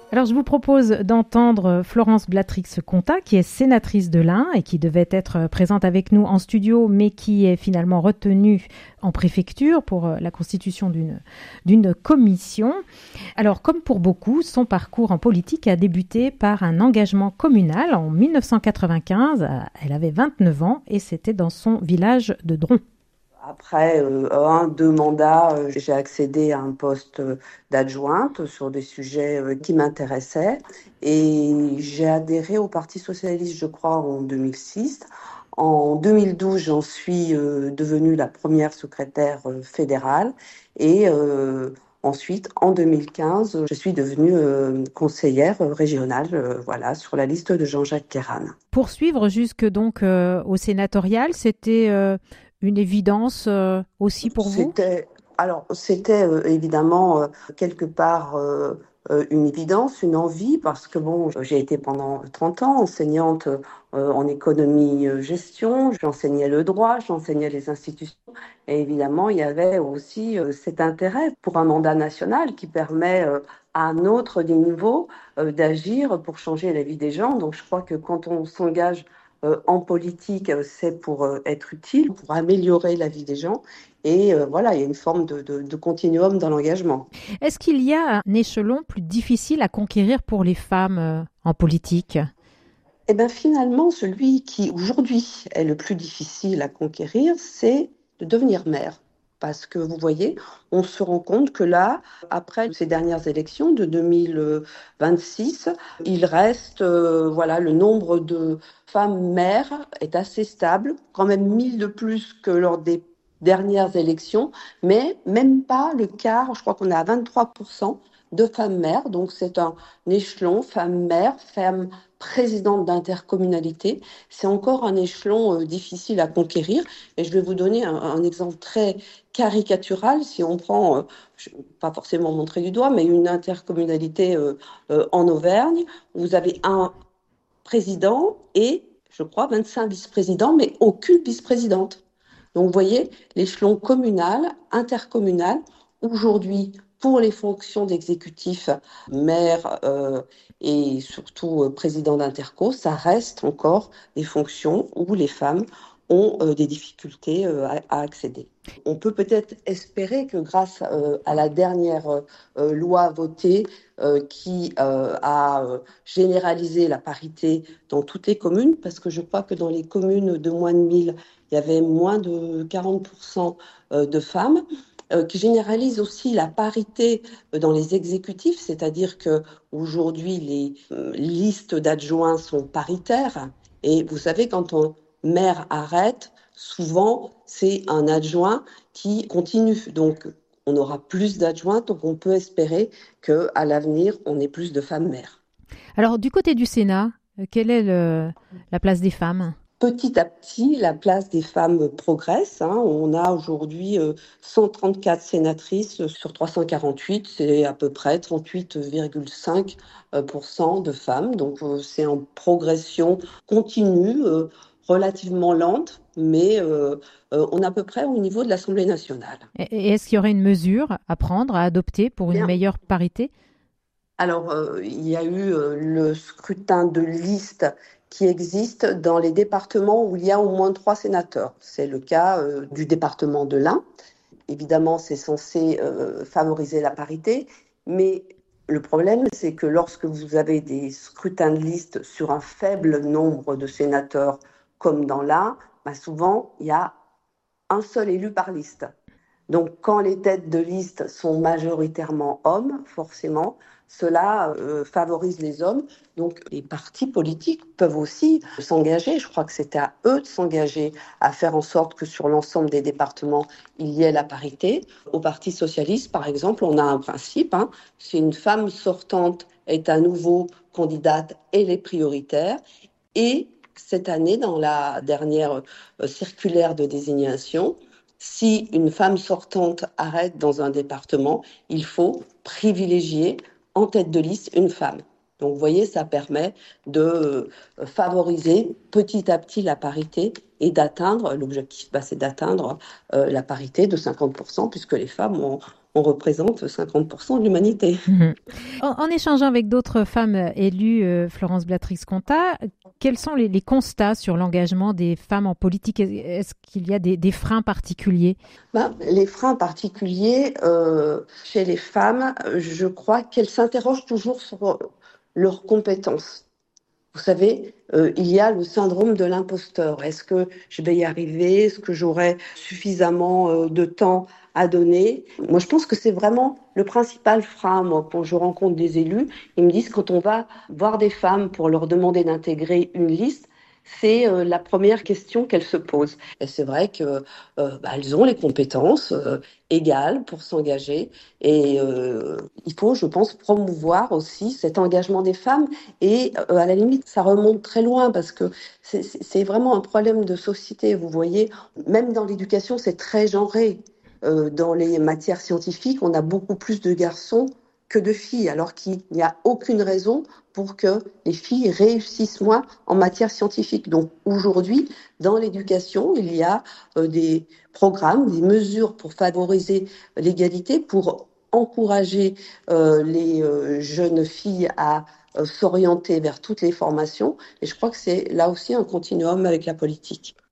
Alors, je vous propose d'entendre Florence Blatrix-Contat, qui est sénatrice de l'Ain et qui devait être présente avec nous en studio, mais qui est finalement retenue en préfecture pour la constitution d'une commission. Alors, comme pour beaucoup, son parcours en politique a débuté par un engagement communal en 1995. Elle avait 29 ans et c'était dans son village de Dron. Après deux mandats, j'ai accédé à un poste d'adjointe sur des sujets qui m'intéressaient et j'ai adhéré au Parti socialiste, je crois, en 2006. En 2012, j'en suis devenue la première secrétaire fédérale et ensuite, en 2015, je suis devenue conseillère régionale, voilà, sur la liste de Jean-Jacques Kéran. Poursuivre jusque donc au sénatorial, c'était une évidence aussi pour vous? C'était évidemment quelque part une évidence, une envie, parce que bon, j'ai été pendant 30 ans enseignante en économie-gestion, j'enseignais le droit, j'enseignais les institutions, et évidemment, il y avait aussi cet intérêt pour un mandat national qui permet à un autre niveau d'agir pour changer la vie des gens. Donc je crois que quand on s'engage en politique, c'est pour être utile, pour améliorer la vie des gens. Et voilà, il y a une forme de continuum dans l'engagement. Est-ce qu'il y a un échelon plus difficile à conquérir pour les femmes en politique? Et bien finalement, celui qui aujourd'hui est le plus difficile à conquérir, c'est de devenir maire. Parce que vous voyez, on se rend compte que là, après ces dernières élections de 2026, il reste, voilà, le nombre de femmes maires est assez stable, quand même 1000 de plus que lors des dernières élections, mais même pas le quart, je crois qu'on est à 23% de femmes maires, donc c'est un échelon femmes maires, femmes présidente d'intercommunalité, c'est encore un échelon difficile à conquérir. Et je vais vous donner un exemple très caricatural. Si on prend, je ne vais pas forcément montrer du doigt, mais une intercommunalité en Auvergne, vous avez un président et, je crois, 25 vice-présidents, mais aucune vice-présidente. Donc, vous voyez, l'échelon communal, intercommunal, aujourd'hui, pour les fonctions d'exécutif, maire et surtout président d'interco, ça reste encore des fonctions où les femmes ont des difficultés à accéder. On peut peut-être espérer que grâce à la dernière loi votée qui a généralisé la parité dans toutes les communes, parce que je crois que dans les communes de moins de 1000, il y avait moins de 40% de femmes, qui généralise aussi la parité dans les exécutifs, c'est-à-dire que aujourd'hui les listes d'adjoints sont paritaires. Et vous savez, quand un maire arrête, souvent c'est un adjoint qui continue. Donc on aura plus d'adjoints, donc on peut espérer qu'à l'avenir, on ait plus de femmes maires. Alors, du côté du Sénat, quelle est la place des femmes? Petit à petit, la place des femmes progresse, hein. On a aujourd'hui 134 sénatrices sur 348, c'est à peu près 38,5% de femmes. Donc c'est en progression continue, relativement lente, mais on est à peu près au niveau de l'Assemblée nationale. Et est-ce qu'il y aurait une mesure à prendre, à adopter pour une Bien. meilleure parité? Alors, il y a eu le scrutin de liste qui existe dans les départements où il y a au moins 3 sénateurs. C'est le cas du département de l'Ain. Évidemment, c'est censé favoriser la parité, mais le problème, c'est que lorsque vous avez des scrutins de liste sur un faible nombre de sénateurs, comme dans l'Ain, bah souvent, il y a un seul élu par liste. Donc, quand les têtes de liste sont majoritairement hommes, forcément, cela favorise les hommes. Donc, les partis politiques peuvent aussi s'engager. Je crois que c'est à eux de s'engager à faire en sorte que sur l'ensemble des départements, il y ait la parité. Au Parti socialiste, par exemple, on a un principe, hein, si une femme sortante est à nouveau candidate, elle est prioritaire. Et cette année, dans la dernière circulaire de désignation, si une femme sortante arrête dans un département, il faut privilégier en tête de liste une femme. Donc, vous voyez, ça permet de favoriser petit à petit la parité et d'atteindre, l'objectif, c'est d'atteindre la parité de 50%, puisque les femmes ont on représente 50% de l'humanité. Mhm. En échangeant avec d'autres femmes élues, Florence Blatrix-Contat, quels sont les constats sur l'engagement des femmes en politique? Est-ce qu'il y a des freins particuliers? Les freins particuliers chez les femmes, je crois qu'elles s'interrogent toujours sur leurs compétences. Vous savez, il y a le syndrome de l'imposteur. Est-ce que je vais y arriver? Est-ce que j'aurai suffisamment de temps à donner? Moi, je pense que c'est vraiment le principal frein. Moi, quand je rencontre des élus, ils me disent quand on va voir des femmes pour leur demander d'intégrer une liste, c'est la première question qu'elles se posent. Et c'est vrai que elles ont les compétences égales pour s'engager. Et il faut, je pense, promouvoir aussi cet engagement des femmes. Et à la limite, ça remonte très loin parce que c'est vraiment un problème de société. Vous voyez, même dans l'éducation, c'est très genré. Dans les matières scientifiques, on a beaucoup plus de garçons que de filles, alors qu'il n'y a aucune raison pour que les filles réussissent moins en matière scientifique. Donc aujourd'hui, dans l'éducation, il y a des programmes, des mesures pour favoriser l'égalité, pour encourager les jeunes filles à s'orienter vers toutes les formations. Et je crois que c'est là aussi un continuum avec la politique.